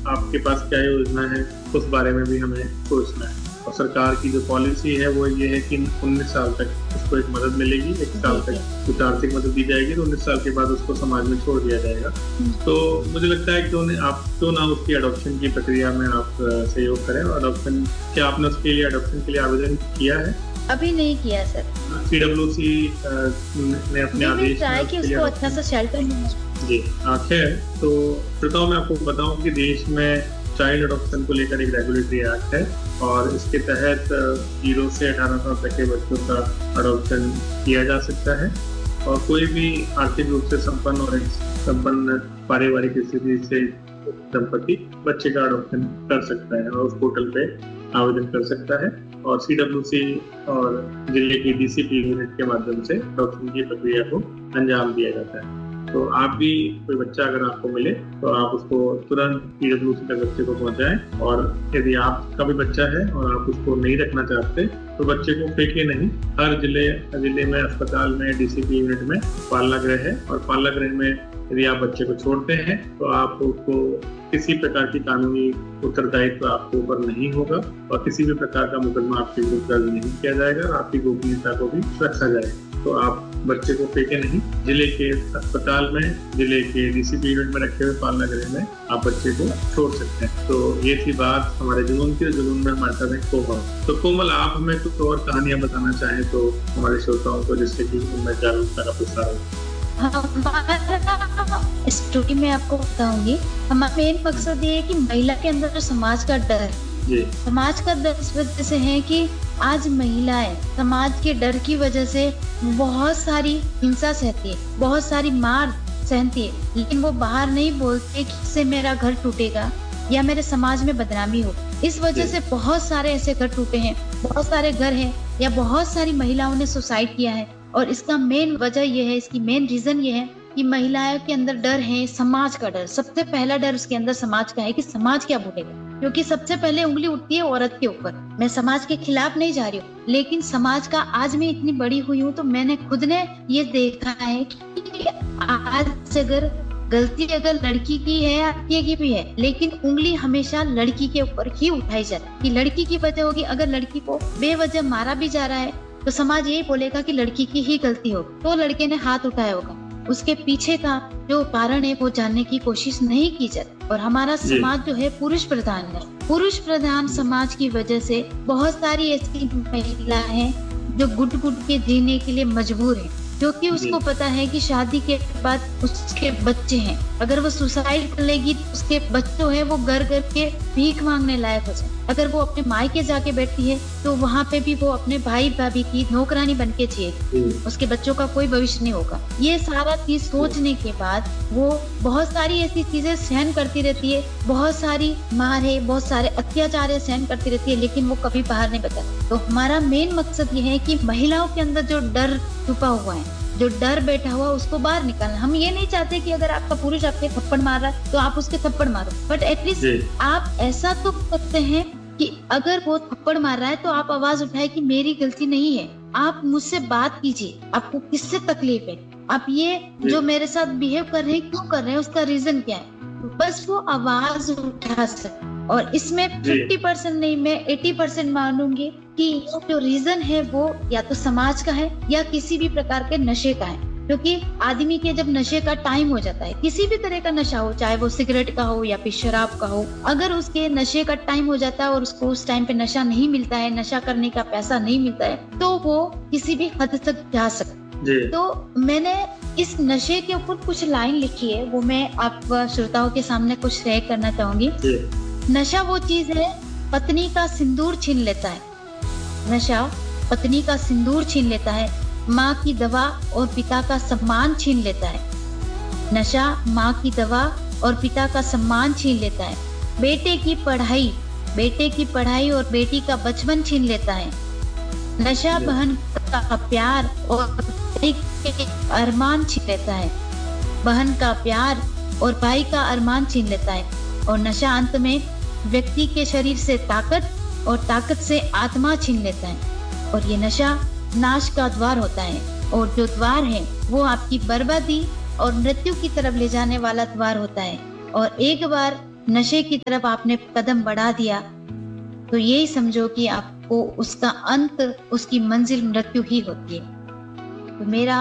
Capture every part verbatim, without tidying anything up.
आपके पास क्या योजना है उस बारे में भी हमें सोचना है। और सरकार की जो पॉलिसी है वो ये है कि उन्नीस साल तक उसको एक मदद मिलेगी, एक साल तक कुछ आर्थिक मदद दी जाएगी, तो उन्नीस साल के बाद उसको समाज में छोड़ दिया जाएगा। तो मुझे लगता है कि आप तो ना उसकी अडॉप्शन की प्रक्रिया में आप सहयोग करें। और अडॉप्शन, क्या आपने उसके लिए अडॉप्शन के लिए आवेदन किया है? अभी नहीं किया सर। सीडब्ल्यूसी ने अपने आदेश में कि उसको अच्छा सा शेल्टर जी खैर, तो श्रोताओं मैं आपको बताऊं कि देश में चाइल्ड अडॉप्शन को लेकर एक रेगुलेटरी एक्ट है और इसके तहत जीरो से अठारह साल तक के बच्चों का अडॉप्शन किया जा सकता है। और कोई भी आर्थिक रूप से संपन्न और संपन्न पारिवारिक स्थिति से दंपति बच्चे का अडॉप्शन कर सकता है और उस पोर्टल पे आवेदन कर सकता है। और सीडब्ल्यूसी और जिले की डीसीपी यूनिट के माध्यम से अडॉप्शन की प्रक्रिया को अंजाम दिया जाता है। तो आप भी कोई बच्चा अगर आपको मिले तो आप उसको तुरंत सीडब्ल्यूसी तक बच्चे को पहुंचाएं। और यदि आपका भी बच्चा है और आप उसको नहीं रखना चाहते तो बच्चे को फेंके नहीं। हर जिले जिले में अस्पताल में डीसीपी यूनिट में पालना गृह है और पालना गृह में यदि आप बच्चे को छोड़ते हैं तो आप उसको किसी प्रकार की कानूनी उत्तरदायित्व आपके ऊपर नहीं होगा और किसी भी प्रकार का मुकदमा आपके विरुद्ध दर्ज नहीं किया जाएगा और आपकी गोपनीयता को भी रखा जाएगा। तो आप बच्चे को फेंके नहीं। जिले के अस्पताल में, जिले के डीसीपी यूनिट में रखे हुए पालना गृह में आप बच्चे को छोड़ सकते हैं। तो ये थी बात हमारे जुनून की। जुनून में हमारे साथ है कोमल। तो कोमल, आप हमें कुछ और कहानियां बताना चाहें तो हमारे श्रोताओं को, जिससे कि उनमें जागरूकता का प्रसार हो। हमारा स्टोरी में आपको बताऊंगी, हमारा मेन मकसद ये है कि महिला के अंदर जो समाज का डर है, समाज का डर इस वजह से है कि आज महिलाएं समाज के डर की वजह से बहुत सारी हिंसा सहती है, बहुत सारी मार सहती है, लेकिन वो बाहर नहीं बोलते कि इससे मेरा घर टूटेगा या मेरे समाज में बदनामी हो। इस वजह से बहुत सारे ऐसे घर टूटे हैं, बहुत सारे घर हैं या बहुत सारी महिलाओं ने सुसाइड किया है। और इसका मेन वजह ये है, इसकी मेन रीजन ये है कि महिलाओं के अंदर डर है, समाज का डर। सबसे पहला डर उसके अंदर समाज का है कि समाज क्या बोलेगा, क्योंकि सबसे पहले उंगली उठती है औरत के ऊपर। मैं समाज के खिलाफ नहीं जा रही हूँ, लेकिन समाज का, आज मैं इतनी बड़ी हुई हूँ तो मैंने खुद ने ये देखा है कि आज अगर गलती अगर लड़की की है या लड़के की भी है, लेकिन उंगली हमेशा लड़की के ऊपर ही उठाई जाती है कि लड़की की वजह होगी। अगर लड़की को बेवजह मारा भी जा रहा है तो समाज यही बोलेगा कि लड़की की ही गलती होगी, तो लड़के ने हाथ उठाया होगा। उसके पीछे का जो कारण है वो जानने की कोशिश नहीं की जाती। और हमारा समाज जो है पुरुष प्रधान है। पुरुष प्रधान समाज की वजह से बहुत सारी ऐसी महिलाएं हैं जो गुट गुट के जीने के लिए मजबूर है, क्योंकि उसको पता है कि शादी के बाद उसके बच्चे हैं। अगर वो सुसाइड कर लेगी तो उसके बच्चों हैं वो घर घर के भीख मांगने लायक हो जाए। अगर वो अपने मायके जाके बैठती है तो वहाँ पे भी वो अपने भाई भाभी की नौकरानी बन के जिएगी, उसके बच्चों का कोई भविष्य नहीं होगा। ये सारा चीज सोचने के बाद वो बहुत सारी ऐसी चीजें सहन करती रहती है, बहुत सारी मार है, बहुत सारे अत्याचार है सहन करती रहती है, लेकिन वो कभी बाहर नहीं बताती। तो हमारा मेन मकसद ये है कि महिलाओं के अंदर जो डर छुपा हुआ है, जो डर बैठा हुआ, उसको बाहर निकालना। हम ये नहीं चाहते कि अगर आपका पुरुष आपके थप्पड़ मार रहा है तो आप उसके थप्पड़ मारो, बट एटलीस्ट आप ऐसा तो सकते हैं कि अगर वो थप्पड़ मार रहा है तो आप आवाज उठाए कि मेरी गलती नहीं है, आप मुझसे बात कीजिए, आपको किससे तकलीफ है, आप ये जो मेरे साथ बिहेव कर रहे हैं क्यों कर रहे हैं, उसका रीजन क्या है, बस वो आवाज उठा सकते। और इसमें फिफ्टी परसेंट नहीं, मैं एटी परसेंट मानूंगी कि जो रीजन है वो या तो समाज का है या किसी भी प्रकार के नशे का है। क्योंकि आदमी के जब नशे का टाइम हो जाता है, किसी भी तरह का नशा हो, चाहे वो सिगरेट का हो या फिर शराब का हो, अगर उसके नशे का टाइम हो जाता है और उसको उस टाइम पे नशा नहीं मिलता है, नशा करने का पैसा नहीं मिलता है, तो वो किसी भी हद तक जा सकता है। तो मैंने इस नशे के ऊपर कुछ लाइन लिखी है, वो मैं आप श्रोताओं के सामने कुछ शेयर करना चाहूंगी। नशा वो चीज है, पत्नी का सिंदूर छीन लेता है। नशा पत्नी का सिंदूर छीन लेता है, माँ की दवा और पिता का सम्मान छीन लेता है। नशा माँ की दवा और पिता का सम्मान छीन लेता है। बेटे की पढ़ाई बेटे की पढ़ाई और बेटी का बचपन छीन लेता है। नशा बहन का प्यार और भाई के अरमान छीन लेता है। बहन का प्यार और भाई का अरमान छीन लेता है। और नशा अंत में व्यक्ति के शरीर से ताकत और ताकत से आत्मा छीन लेता है। और ये नशा नाश का द्वार होता है, और जो द्वार है वो आपकी बर्बादी और मृत्यु की तरफ ले जाने वाला द्वार होता है। और एक बार नशे की तरफ आपने कदम बढ़ा दिया, तो यही समझो कि आपको उसका अंत, उसकी मंजिल मृत्यु ही होती है। तो मेरा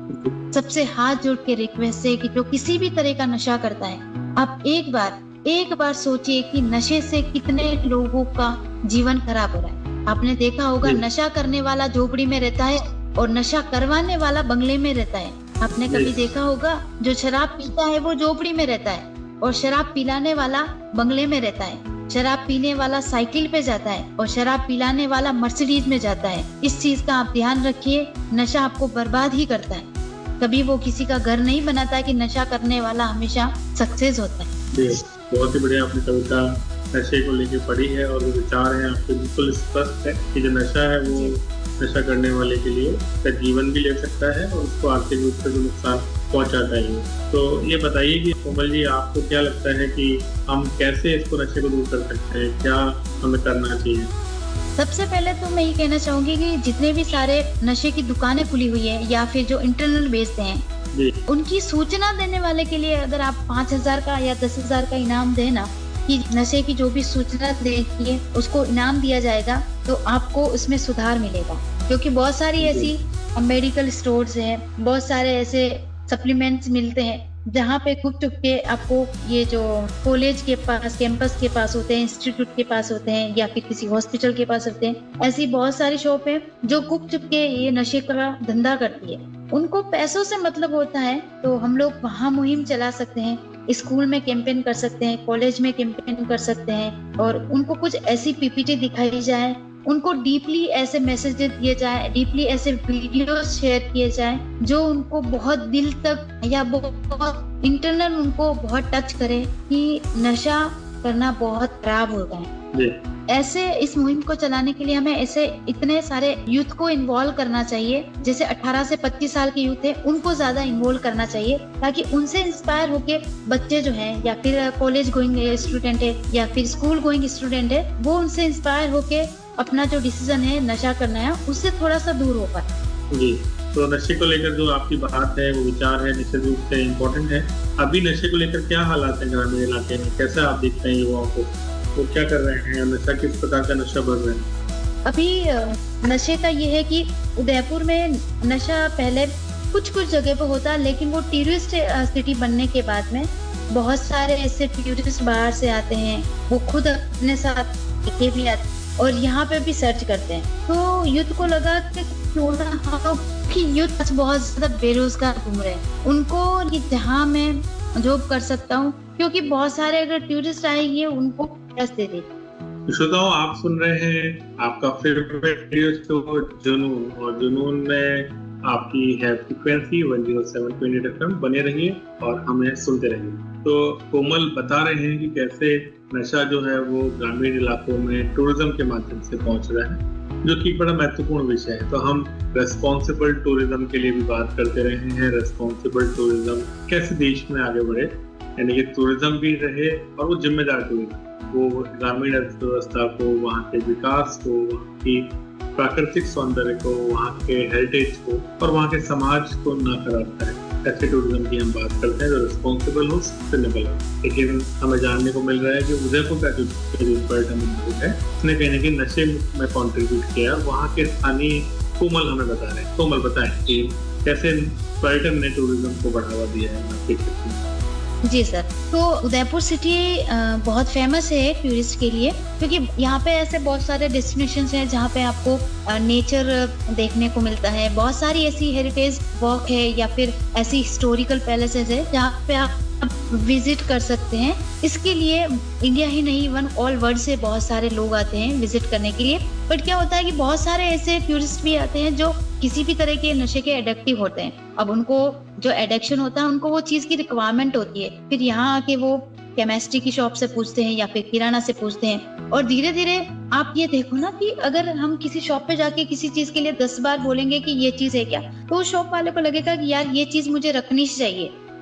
सबसे हाथ जोड़ के रिक्वेस्ट है कि जो किसी भी तरह का नशा करता है, आप एक बार एक बार सोचिए कि नशे से कितने लोगों का जीवन खराब हो रहा है। आपने देखा होगा नशा करने वाला झोपड़ी में रहता है और नशा करवाने वाला बंगले में रहता है। आपने कभी देखा होगा जो शराब पीता है वो झोपड़ी में रहता है और शराब पिलाने वाला बंगले में रहता है। शराब पीने वाला साइकिल पे जाता है और शराब पिलाने वाला मर्सिडीज में जाता है। इस चीज का आप ध्यान रखिए, नशा आपको बर्बाद ही करता है, कभी वो किसी का घर नहीं बनाता है कि नशा करने वाला हमेशा सक्सेस होता है। बहुत ही बढ़िया आपने कविता नशे को लेके पढ़ी है और वो विचार है आपके बिल्कुल स्पष्ट है कि जो नशा है वो नशा करने वाले के लिए उसका जीवन भी ले सकता है और उसको आर्थिक रूप से भी नुकसान पहुंचाता है। तो ये बताइए कि कोमल जी, आपको क्या लगता है कि हम कैसे इसको नशे को दूर कर सकते हैं, क्या हमें करना चाहिए? सबसे पहले तो मैं ये कहना चाहूंगी कि जितने भी सारे नशे की दुकानें खुली हुई है या फिर जो इंटरनल बेचते हैं, उनकी सूचना देने वाले के लिए अगर आप पाँच हजार का या दस हजार का इनाम देना कि नशे की जो भी सूचना देती है उसको इनाम दिया जाएगा, तो आपको उसमें सुधार मिलेगा। क्योंकि बहुत सारी ऐसी मेडिकल स्टोर्स हैं, बहुत सारे ऐसे सप्लीमेंट्स मिलते हैं जहाँ पे गुप चुप के आपको ये जो कॉलेज के पास, कैंपस के पास होते हैं, इंस्टीट्यूट के पास होते हैं या फिर किसी हॉस्पिटल के पास होते हैं, ऐसी बहुत सारी शॉप है जो गुप चुप के ये नशे का धंधा करती है। उनको पैसों से मतलब होता है, तो हम लोग वहाँ मुहिम चला सकते हैं, स्कूल में कैंपेन कर सकते हैं, कॉलेज में कैंपेन कर सकते हैं और उनको कुछ ऐसी पीपीटी दिखाई जाए, उनको डीपली ऐसे मैसेजेस दिए जाए, डीपली ऐसे वीडियो शेयर किए जाए जो उनको बहुत दिल तक या बहुत इंटरनल उनको बहुत टच करे कि नशा करना बहुत खराब होता है। ऐसे इस मुहिम को चलाने के लिए हमें ऐसे इतने सारे यूथ को इन्वॉल्व करना चाहिए। जैसे अठारह से पच्चीस साल के यूथ है, उनको ज्यादा इन्वॉल्व करना चाहिए ताकि उनसे इंस्पायर होके बच्चे जो हैं या फिर कॉलेज गोइंग स्टूडेंट है या फिर स्कूल गोइंग स्टूडेंट है, वो उनसे इंस्पायर होके अपना जो डिसीजन है नशा करना है उससे थोड़ा सा दूर हो पाए। जी, तो नशे को लेकर जो आपकी बात है, वो विचार है, निश्चित रूप से इम्पोर्टेंट है। अभी नशे को लेकर क्या हालात है ग्रामीण इलाके में, कैसे आप देखते हैं युवाओं को, वो क्या कर रहे हैं, नशा किस प्रकार का नशा बढ़ रहा है? अभी नशे का ये है कि उदयपुर में नशा पहले कुछ कुछ जगह पे होता, लेकिन वो टूरिस्ट सिटी बनने के बाद में बहुत सारे ऐसे टूरिस्ट बाहर से आते हैं, वो खुद अपने साथ लेके भी आते और यहाँ पे भी सर्च करते हैं। तो यूथ को लगा कि क्यों ना हम कि यूथ बहुत ज्यादा बेरोजगार घूम रहे हैं, उनको कि जहाँ मैं जॉब कर सकता हूँ, क्योंकि बहुत सारे अगर टूरिस्ट आएंगे उनको पैसे दे देते। श्रोताओं, आप सुन रहे हैं आपका फेवरेट रेडियो शो जुनून, और जुनून में आपकी है frequency one zero seven point eight F M. बने रहिए और हमें सुनते रहिए। तो कोमल बता रहे हैं कि कैसे नशा जो है वो ग्रामीण इलाकों में टूरिज्म के माध्यम से पहुंच रहा है, जो कि बड़ा महत्वपूर्ण विषय है। तो हम रेस्पॉन्सिबल टूरिज्म के लिए भी बात करते रहे हैं। रेस्पॉन्सिबल टूरिज्म कैसे देश में आगे बढ़े, यानी कि टूरिज्म भी रहे और वो जिम्मेदार टूरिज्म, वो ग्रामीण अर्थव्यवस्था को, वहाँ के विकास को, वहाँ की प्राकृतिक सौंदर्य को, वहाँ के हेरिटेज को और वहाँ के समाज को न खराब करे। ऐसे टूरिज्म की हम बात करते हैं जो रिस्पॉन्सिबल हो, सस्टेनेबल हो। लेकिन हमें जानने को मिल रहा है कि उदयपुर का जो पर्यटन उद्योग है उसने कहीं ना कहीं नशे में कॉन्ट्रीब्यूट किया। वहाँ के स्थानीय कोमल हमें बता रहे हैं। कोमल बताएं कि कैसे पर्यटन ने टूरिज्म को बढ़ावा दिया है आपके क्षेत्र में। जी सर, तो उदयपुर सिटी बहुत फेमस है टूरिस्ट के लिए, क्योंकि यहाँ पे ऐसे बहुत सारे डेस्टिनेशंस हैं जहाँ पे आपको नेचर देखने को मिलता है। बहुत सारी ऐसी हेरिटेज वॉक है या फिर ऐसी हिस्टोरिकल पैलेसेस है जहाँ पे आप विजिट कर सकते हैं। इसके लिए इंडिया ही नहीं, इवन ऑल वर्ल्ड से बहुत सारे लोग आते हैं विजिट करने के लिए। बट क्या होता है कि बहुत सारे ऐसे टूरिस्ट भी आते हैं जो किसी भी तरह के नशे के एडिक्टिव होते हैं। अब उनको जो एडिक्शन होता है, उनको वो चीज की रिक्वायरमेंट होती है, फिर यहाँ आके वो केमिस्ट्री की शॉप से पूछते हैं या फिर किराना से पूछते हैं। और धीरे धीरे आप ये देखो ना कि अगर हम किसी शॉप पे जाके किसी चीज के लिए दस बार बोलेंगे कि ये चीज है क्या, तो उस शॉप वाले को लगेगा कि यार ये चीज मुझे रखनी चाहिए।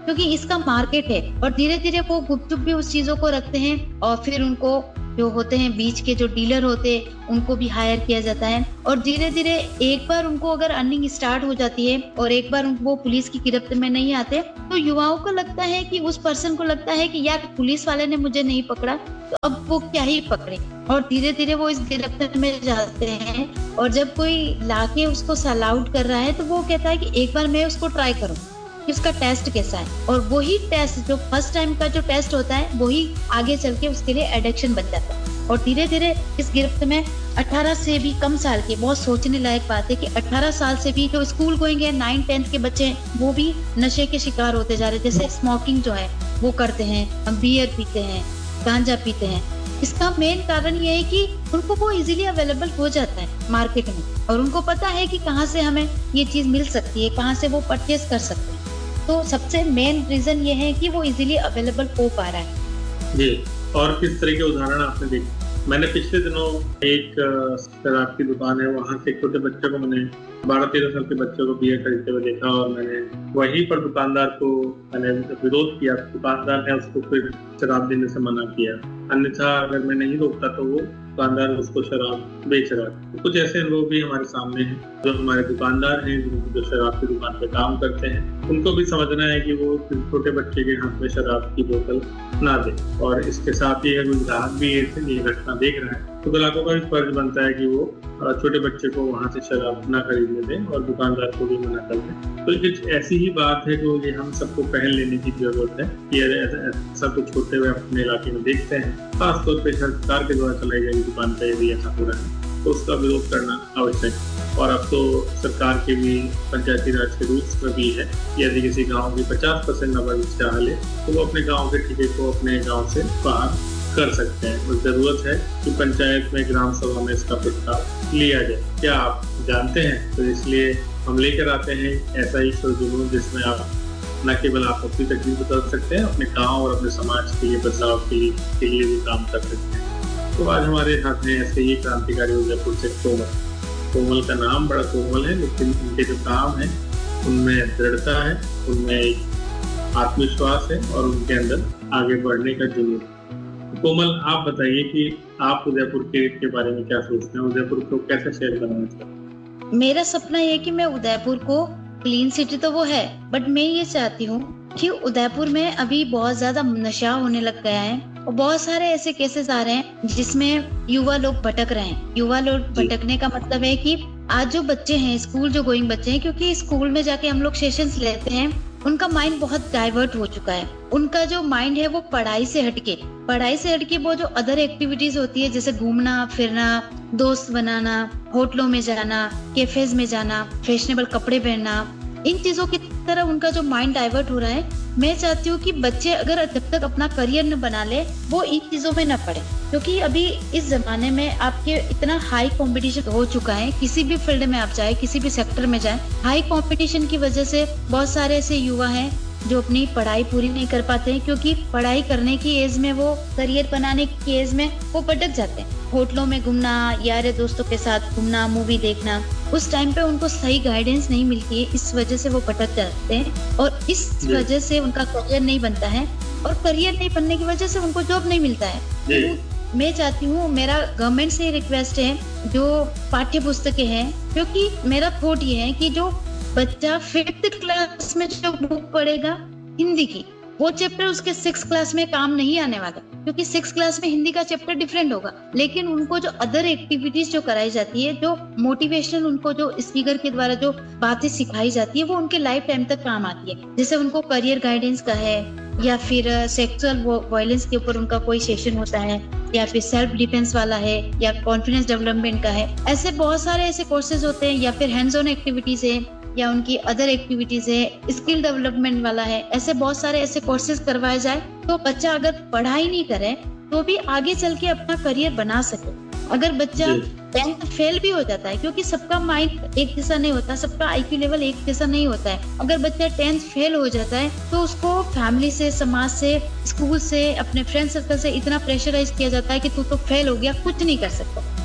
क्योंकि इसका मार्केट है। और धीरे धीरे वो गुपचुप भी उस चीजों को रखते हैं और फिर उनको जो होते हैं बीच के जो डीलर होते हैं उनको भी हायर किया जाता है। और धीरे धीरे एक बार उनको अगर अर्निंग स्टार्ट हो जाती है और एक बार वो पुलिस की गिरफ्त में नहीं आते तो युवाओं को लगता है कि उस पर्सन को लगता है कि यार पुलिस वाले ने मुझे नहीं पकड़ा तो अब वो क्या ही पकड़े, और धीरे धीरे वो इस गिरफ्त में जाते हैं। और जब कोई लाके उसको सेल आउट कर रहा है तो वो कहता है कि एक बार मैं उसको ट्राई करूं कि उसका टेस्ट कैसा है, और वही टेस्ट जो फर्स्ट टाइम का जो टेस्ट होता है वही आगे चल के उसके लिए एडिक्शन बन जाता है। और धीरे धीरे इस गिरफ्त में अठारह से भी कम साल के, बहुत सोचने लायक बात है कि अठारह साल से भी जो स्कूल गोइंग है, नाइन टेंथ के बच्चे हैं वो भी नशे के शिकार होते जा रहे हैं। जैसे स्मोकिंग जो है वो करते हैं, बियर पीते हैं, गांजा पीते हैं। इसका मेन कारण ये है कि उनको वो इजीली अवेलेबल हो जाता है मार्केट में और उनको पता है कि कहाँ से हमें ये चीज मिल सकती है, कहाँ से वो परचेज कर सकते हैं। तो सबसे मेन रीजन ये है कि वो इजीली अवेलेबल हो पा रहा है। जी, और किस तरह के उदाहरण आपने देखे? मैंने पिछले दिनों एक शराब की दुकान है, वहाँ से छोटे बच्चे को मैंने बारह तेरह साल के बच्चे को बियर खरीदते हुए देखा और मैंने वहीं पर दुकानदार को मैंने विरोध किया। दुकानदार ने उसको फिर शराब देने से मना किया, अन्यथा अगर मैं नहीं रोकता तो वो दुकानदार उसको शराब बेच रहा है। तो कुछ ऐसे अनुभव भी हमारे सामने हैं। जो हमारे दुकानदार हैं जो शराब की दुकान पे काम करते हैं उनको भी समझना है कि वो छोटे बच्चे के हाथ में शराब की बोतल ना दे। और इसके साथ ही अगर ग्राहक भी ये घटना देख रहा है तो ग्राहकों का भी फर्ज बनता है कि वो छोटे बच्चे को वहां से शराब ना खरीदने दें और दुकानदार को भी मना कर दें। तो कुछ ऐसी ही बात है जो ये हम सबको पहल लेने की जरूरत है कि ऐसा कुछ होते हुए अपने इलाके में देखते हैं, खासतौर पर सरकार के द्वारा चलाई गई दुकान पर यदि ऐसा हो रहा है तो उसका विरोध करना आवश्यक है। और अब तो सरकार के भी पंचायती राज के रूल्स में भी है, यदि किसी गांव की पचास परसेंट आबादी चाह ले तो वो अपने गांव के ठेके को अपने गांव से बाहर कर सकते हैं। और जरूरत है कि पंचायत में, ग्राम सभा में इसका प्रस्ताव लिया जाए। क्या आप जानते हैं? तो इसलिए हम लेकर आते हैं ऐसा ही जुनून जिसमें आप न केवल आप अपनी तकलीफ बदल सकते हैं, अपने गाँव और अपने समाज के लिए बदलाव के लिए, के लिए भी काम कर सकते हैं। तो आज हमारे हाथ में ऐसे ही क्रांतिकारी उदयपुर से कोमल कोमल का नाम बड़ा कोमल है, लेकिन उनके जो काम है उनमें दृढ़ता है, उनमें आत्मविश्वास है और उनके अंदर आगे बढ़ने का जुनून। कोमल, आप बताइए कि आप उदयपुर के, के बारे में क्या सोचते हैं? उदयपुर को कैसे शहर बनाना चाहते हैं? मेरा सपना ये कि मैं उदयपुर को, क्लीन सिटी तो वो है, बट मैं ये चाहती हूँ कि उदयपुर में अभी बहुत ज्यादा नशा होने लग गया है और बहुत सारे ऐसे केसेस आ रहे हैं जिसमें युवा लोग भटक रहे हैं। युवा लोग भटकने का मतलब है कि आज जो बच्चे हैं, स्कूल जो गोइंग बच्चे हैं, क्योंकि स्कूल में जाके हम लोग सेशंस लेते हैं, उनका माइंड बहुत डाइवर्ट हो चुका है। उनका जो माइंड है वो पढ़ाई से हटके पढ़ाई से हटके वो जो अदर एक्टिविटीज होती है, जैसे घूमना फिरना, दोस्त बनाना, होटलों में जाना, कैफेज में जाना, फैशनेबल कपड़े पहनना, इन चीजों की तरह उनका जो माइंड डाइवर्ट हो रहा है। मैं चाहती हूँ कि बच्चे अगर जब तक अपना करियर न बना ले वो इन चीजों में न पड़े, क्योंकि अभी इस जमाने में आपके इतना हाई कंपटीशन हो चुका है। किसी भी फील्ड में आप जाए, किसी भी सेक्टर में जाए, हाई कंपटीशन की वजह से बहुत सारे ऐसे युवा हैं जो अपनी पढ़ाई पूरी नहीं कर पाते हैं, क्योंकि पढ़ाई करने की एज में, वो करियर बनाने की एज में वो भटक जाते हैं। होटलों में घूमना, यार दोस्तों के साथ घूमना, मूवी देखना, उस टाइम पे उनको सही गाइडेंस नहीं मिलती है, इस वजह से वो भटक जाते हैं और इस वजह से उनका करियर नहीं बनता है और करियर नहीं बनने की वजह से उनको जॉब नहीं मिलता है। तो मैं चाहती हूँ, मेरा गवर्नमेंट से रिक्वेस्ट है, जो पाठ्य पुस्तकें हैं, क्योंकि मेरा थॉट ये है कि जो बच्चा फिफ्थ क्लास में जो बुक पढ़ेगा हिंदी की, वो चैप्टर उसके सिक्स क्लास में काम नहीं आने वाला, क्योंकि सिक्स क्लास में हिंदी का चैप्टर डिफरेंट होगा। लेकिन उनको जो अदर एक्टिविटीज जो कराई जाती है, जो मोटिवेशनल उनको जो स्पीकर के द्वारा जो बातें सिखाई जाती है, वो उनके लाइफ टाइम तक काम आती है। जैसे उनको करियर गाइडेंस का है, या फिर सेक्सुअल वायलेंस के ऊपर उनका कोई सेशन होता है, या फिर सेल्फ डिफेंस वाला है, या कॉन्फिडेंस डेवलपमेंट का है। ऐसे बहुत सारे ऐसे कोर्सेज होते हैं, या फिर हैंड्स ऑन एक्टिविटीज है, या उनकी अदर एक्टिविटीज है, स्किल डेवलपमेंट वाला है। ऐसे बहुत सारे ऐसे कोर्सेज करवाए जाए तो बच्चा अगर पढ़ाई नहीं करे तो भी आगे चल के अपना करियर बना सके। अगर बच्चा टेंथ फेल भी हो जाता है, क्योंकि सबका माइंड एक जैसा नहीं होता, सबका आईक्यू लेवल एक जैसा नहीं होता है। अगर बच्चा टेंथ फेल हो जाता है तो उसको फैमिली से, समाज से, स्कूल से, अपने फ्रेंड सर्कल से इतना प्रेशराइज किया जाता है कि तू तो फेल हो गया, कुछ नहीं कर सकता।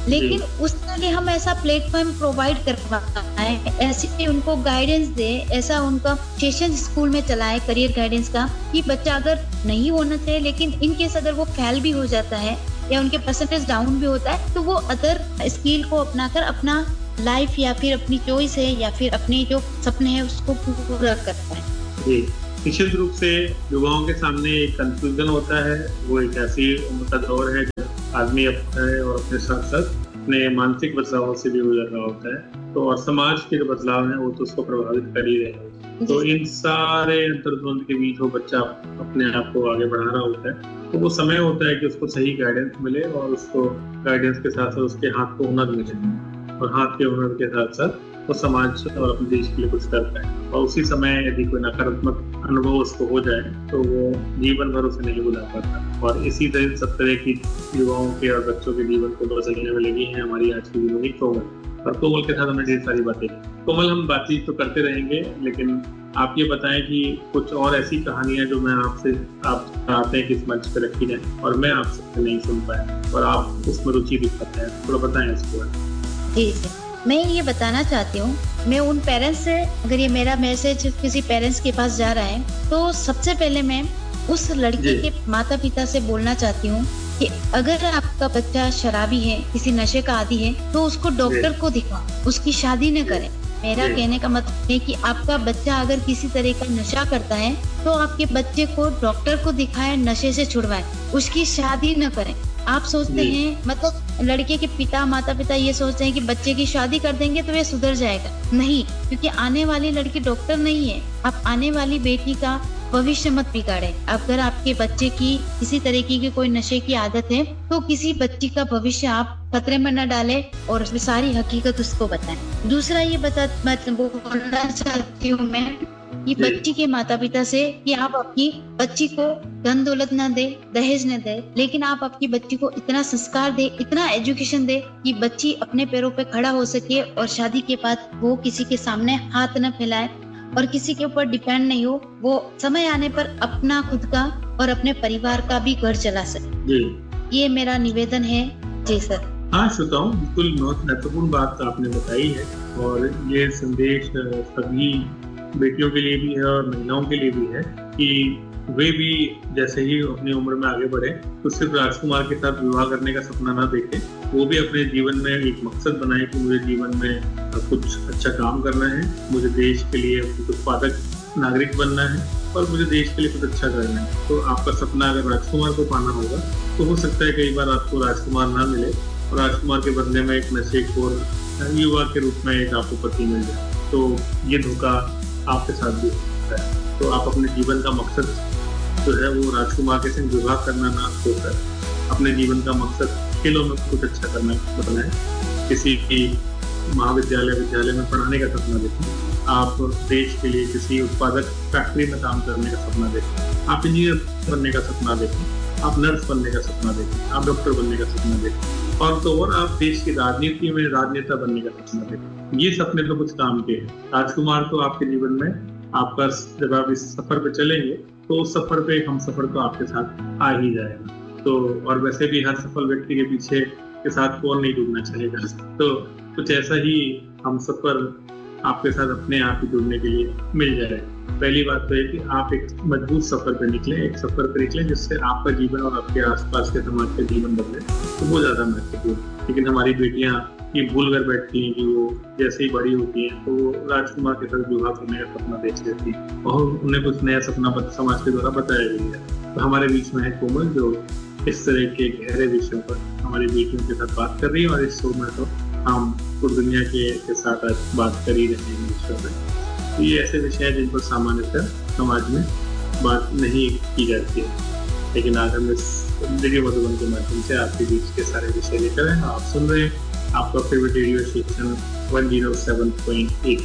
लेकिन उसके लिए हम ऐसा प्लेटफॉर्म प्रोवाइड करवाएं, ऐसी उनको गाइडेंस दे, ऐसा उनका सेशन स्कूल में चलाए करियर गाइडेंस का, कि बच्चा अगर नहीं होना चाहिए लेकिन इन केस अगर वो फेल भी हो जाता है या उनके परसेंटेज डाउन भी होता है तो वो अदर स्किल को अपनाकर अपना लाइफ या फिर अपनी चॉइस है या फिर अपने जो सपने हैं उसको पूरा करता है। जी, निश्चित रूप से युवाओं के सामने एक कंफ्यूजन होता है। वो एक ऐसी उम्र का दौर है जब आदमी अपना है और अपने साथ साथ अपने मानसिक बदलावों से भी गुजर रहा होता है, तो और समाज के जो बदलाव हैं वो तो उसको प्रभावित कर ही रहे हैं। तो इन सारे अंतर्द्वंद के बीच वो बच्चा अपने आप को आगे बढ़ा रहा होता है, तो वो समय होता है कि उसको सही गाइडेंस मिले और उसको गाइडेंस के साथ साथ उसके हाथ को हुनर मिले, और हाथ के हुनर के साथ साथ वो समाज और अपने देश के लिए कुछ करता है। और उसी समय यदि कोई नकारात्मक अनुभव उसको हो जाए तो वो जीवन भर उसे नहीं भुला पाता। और इसी तरह सब तरह की युवाओं के और बच्चों के जीवन को बदलने में लगी है हमारी आज की यूनिटी कोमल। और कोमल के साथ हमने ढेर सारी बातें। कोमल, हम बातचीत तो करते रहेंगे, लेकिन आप ये बताएं कि कुछ और ऐसी कहानियां जो मैं आपसे आप चाहते हैं कि इस मंच पे रखी जाए और मैं आपसे नहीं सुन पाया और आप उसमें रुचि दिखाते हैं, थोड़ा बताएं इसको। जी जी, मैं ये बताना चाहती हूँ, मैं उन पेरेंट्स से, अगर ये मेरा मैसेज किसी पेरेंट्स के पास जा रहा है तो सबसे पहले मैं उस लड़के के माता पिता से बोलना चाहती हूँ कि अगर आपका बच्चा शराबी है, किसी नशे का आदी है, तो उसको डॉक्टर को दिखाओ, उसकी शादी न करें। मेरा कहने का मतलब है कि आपका बच्चा अगर किसी तरह का नशा करता है तो आपके बच्चे को डॉक्टर को दिखाएं, नशे से छुड़वाएं, उसकी शादी न करें। आप सोचते हैं, मतलब लड़के के पिता माता पिता ये सोचते हैं कि बच्चे की शादी कर देंगे तो ये सुधर जाएगा। नहीं, क्योंकि आने वाली लड़की डॉक्टर नहीं है। आप आने वाली बेटी का भविष्य मत बिगाड़े। अगर आपके बच्चे की किसी तरीके की कोई नशे की आदत है तो किसी बच्ची का भविष्य आप खतरे में न डालें और उसमें सारी हकीकत उसको बताएं। दूसरा ये बता मतलब बोलना चाहती हूँ मैं कि बच्ची के माता पिता से कि आप अपनी बच्ची को धन दौलत न दे, दहेज न दे, लेकिन आप आपकी बच्ची को इतना संस्कार दे, इतना एजुकेशन दे कि बच्ची अपने पैरों पे खड़ा हो सके और शादी के बाद वो किसी के सामने हाथ न फैलाए और किसी के ऊपर डिपेंड नहीं हो। वो समय आने पर अपना खुद का और अपने परिवार का भी घर चला सके। ये मेरा निवेदन है। जी सर। हाँ श्रोताओं, बिल्कुल बहुत महत्वपूर्ण बात आपने बताई है और ये संदेश सभी बेटियों के लिए भी है और महिलाओं के लिए भी है कि वे भी जैसे ही अपनी उम्र में आगे बढ़े तो सिर्फ राजकुमार के साथ विवाह करने का सपना ना देखें, वो भी अपने जीवन में एक मकसद बनाए कि मुझे जीवन में कुछ अच्छा काम करना है, मुझे देश के लिए कुछ उत्पादक नागरिक बनना है और मुझे देश के लिए कुछ अच्छा करना है। तो आपका सपना अगर राजकुमार को पाना होगा तो हो सकता है कई बार आपको राजकुमार ना मिले और राजकुमार के बदले में एक नशेखोर युवा के रूप में एक आपको पति मिल जाए, तो ये धोखा आपके साथ भी होता है। तो आप अपने जीवन का मकसद जो है वो राजकुमार के संग विवाह करना ना सोचकर अपने जीवन का मकसद खेलों में कुछ अच्छा करना बनाए, किसी की महाविद्यालय विद्यालय में पढ़ाने का सपना देखें, आप देश के लिए किसी उत्पादक फैक्ट्री में काम करने का सपना देखें, आप इंजीनियर बनने का सपना देखें, आप नर्स बनने का सपना देखें, आप डॉक्टर बनने का सपना देखें और तो और आप देश की राजनीति में राजनेता बनने का सपना देखें। ये सपने तो कुछ काम के हैं। राजकुमार तो आपके जीवन में आपका जब आप इस सफर पे चलेंगे तो उस सफर पे हम सफर तो आपके साथ आ ही जाएगा। तो और वैसे भी हर सफल व्यक्ति के पीछे के साथ कौन नहीं जुड़ना चाहेगा, तो कुछ ऐसा ही हम सफर आपके साथ अपने आप ही जुड़ने के लिए मिल जाए। पहली बात तो है कि आप एक मजबूत सफर पे निकले, एक सफर पे निकले जिससे आपका जीवन और आपके आसपास के समाज का जीवन बदले, तो वो ज्यादा महत्वपूर्ण। लेकिन हमारी बेटियां ये भूल कर बैठती हैं कि वो जैसे ही बड़ी होती हैं तो राजकुमार के साथ विवाह करने का सपना देख लेती हैं और उन्हें कुछ नया सपना समाज के द्वारा बताया गया है। तो हमारे बीच में है कोमल जो इस तरह के गहरे विषयों पर हमारी बेटियों के साथ बात कर रही है और इस शो में तो हम पूरी दुनिया के, के साथ आज बात कर ही रहे हैं विषयों में। तो ये ऐसे विषय हैं जिन पर सामान्यतः समाज में बात नहीं की जाती है, लेकिन आज हम इस रेडियो मधुबन के माध्यम से आपके बीच के सारे विषय लेकर आए। आप सुन रहे हैं आपका favourite radio station one zero seven point eight,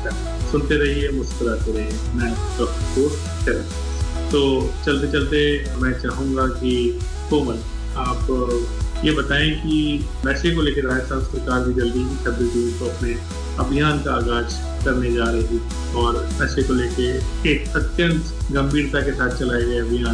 सुनते रहिए, मुस्कुराते रहिए। मैं डॉक्टर। तो चलते चलते मैं चाहूँगा कि कोमल आप ये बताएं कि नशे को लेकर राजस्थान सरकार भी जल्दी ही छब्बीस जून को अपने अभियान का आगाज करने जा रही और नशे को लेकर एक अत्यंत गंभीरता के साथ चलाए गए अभियान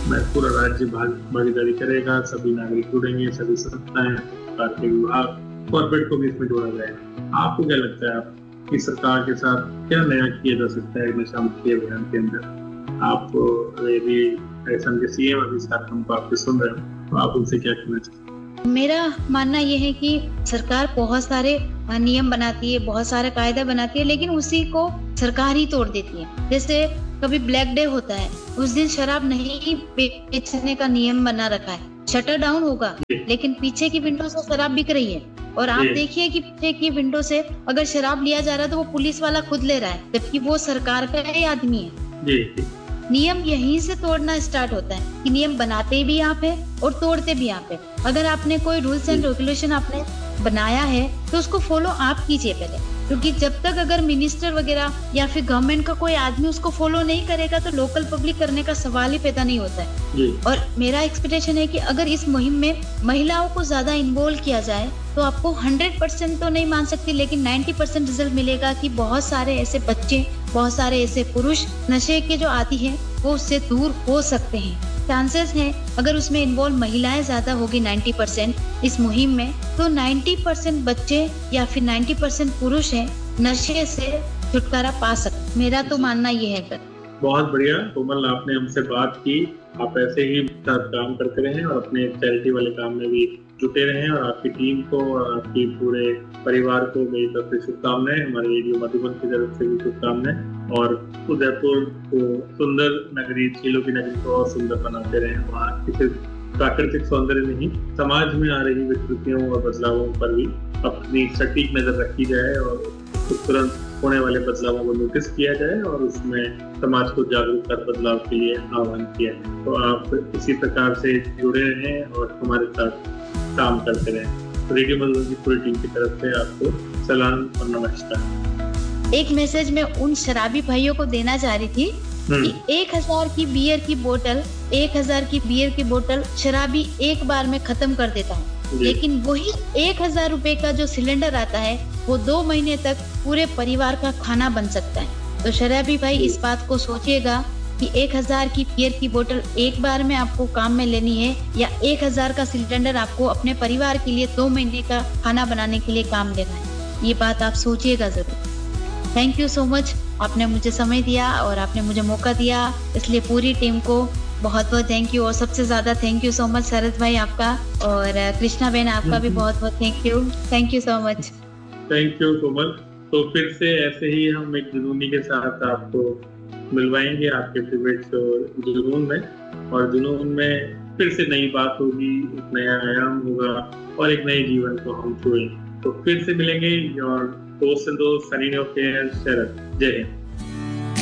मैं पूरा राज्य भागीदारी करेगा, सभी नागरिक जुड़ेंगे, सभी संस्थाएं, सरकार के विभाग, कॉर्पोरेट को भी इसमें जोड़ा जाएगा। आपको क्या लगता है, आपकी सरकार के साथ क्या नया किया जा सकता है नशा मुक्ति अभियान के अंदर? आप यदि असम के सीएम अभी इस कार्यक्रम को आपके सुन रहे हो तो आप उनसे क्या कहना चाहते हैं? मेरा मानना यह है कि सरकार बहुत सारे नियम बनाती है, बहुत सारे कायदे बनाती है, लेकिन उसी को सरकार ही तोड़ देती है। जैसे कभी ब्लैक डे होता है, उस दिन शराब नहीं बेचने का नियम बना रखा है, शटर डाउन होगा, लेकिन पीछे की विंडो से शराब बिक रही है। और आप देखिए कि पीछे की विंडो से अगर शराब लिया जा रहा है तो वो पुलिस वाला खुद ले रहा है, जबकि वो सरकार का ही आदमी है। नियम यहीं से तोड़ना स्टार्ट होता है कि नियम बनाते भी आप है और तोड़ते भी आप है। अगर आपने कोई रूल्स एंड रेगुलेशन आपने बनाया है तो उसको फॉलो आप कीजिए पहले, क्योंकि जब तक अगर मिनिस्टर वगैरह या फिर गवर्नमेंट का कोई आदमी उसको फॉलो नहीं करेगा तो लोकल पब्लिक करने का सवाल ही पैदा नहीं होता है। और मेरा एक्सपेक्टेशन है कि अगर इस मुहिम में महिलाओं को ज्यादा इन्वॉल्व किया जाए तो आपको हंड्रेड परसेंट तो नहीं मान सकती, लेकिन नाइन्टी परसेंट रिजल्ट मिलेगा कि बहुत सारे ऐसे बच्चे, बहुत सारे ऐसे पुरुष नशे के जो आदी हैं वो उससे दूर हो सकते हैं। चांसेस हैं अगर उसमें इन्वॉल्व महिलाएं ज्यादा होगी नाइन्टी परसेंट इस मुहिम में, तो नाइन्टी परसेंट बच्चे या फिर नाइन्टी परसेंट पुरुष हैं नशे से छुटकारा पा सकते। मेरा तो मानना ये है। कर बहुत बढ़िया कोमल, आपने हमसे बात की। आप ऐसे ही काम करते रहें और अपने चैरिटी वाले काम में भी जुटे रहें, और आपकी टीम को और आपकी पूरे परिवार को मेरी तरफ से शुभकामनाएं, हमारे रेडियो मधुबन की तरफ से भी शुभकामनाएं, और उदयपुर को सुंदर नगरी, झीलों की नगरी को और सुंदर बनाते रहें। वहाँ की सिर्फ प्राकृतिक सौंदर्य नहीं, समाज में आ रही विकृतियों और बदलावों पर भी अपनी सटीक नजर रखी जाए और तुरंत होने वाले बदलावों को नोटिस किया जाए और उसमें समाज को जागरूक कर बदलाव के लिए आह्वान किया जाए। तो आप इसी प्रकार से जुड़े रहें और हमारे साथ काम करते रहें। रेडियो मधुबन की पूरी टीम की तरफ से आपको सलाम और नमस्कार। एक मैसेज मैं उन शराबी भाइयों को देना चाह रही थी कि एक हजार की बियर की बोतल एक हजार की बियर की बोतल शराबी एक बार में खत्म कर देता है, लेकिन वही एक हजार रुपए का जो सिलेंडर आता है वो दो महीने तक पूरे परिवार का खाना बन सकता है। तो शराबी भाई इस बात को सोचिएगा कि एक हजार की बियर की बोतल एक बार में आपको काम में लेनी है या एक हजार का सिलेंडर आपको अपने परिवार के लिए दो महीने का खाना बनाने के लिए काम लेना है। ये बात आप सोचिएगा जरूर। थैंक यू सो मच, आपने मुझे समय दिया और आपने मुझे मौका दिया, इसलिए पूरी टीम को बहुत बहुत थैंक यू। और सबसे ज्यादा थैंक यू सो मच शरद भाई आपका, और कृष्णा बहन आपका भी बहुत बहुत thank you. Thank you so much. Thank you कोमल। तो फिर से ऐसे ही हम एक जुनूनी के साथ आपको मिलवाएंगे आपके फेवरेट शो जुनून में, और जुनून में फिर से नई बात होगी, एक नया आयाम होगा और एक नए जीवन को हम छुएंगे। तो फिर से मिलेंगे और दोस्त दोस्त सनी शरद। जय हिंद।